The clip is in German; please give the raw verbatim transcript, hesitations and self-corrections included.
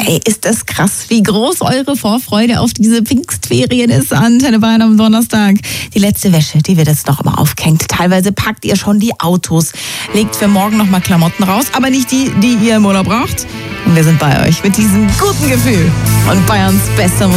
Hey, ist das krass, wie groß eure Vorfreude auf diese Pfingstferien ist an Antenne Bayern am Donnerstag. Die letzte Wäsche, die wird jetzt noch immer aufgehängt. Teilweise packt ihr schon die Autos, legt für morgen noch mal Klamotten raus, aber nicht die, die ihr im Urlaub braucht. Und wir sind bei euch mit diesem guten Gefühl und Bayerns bester Musik.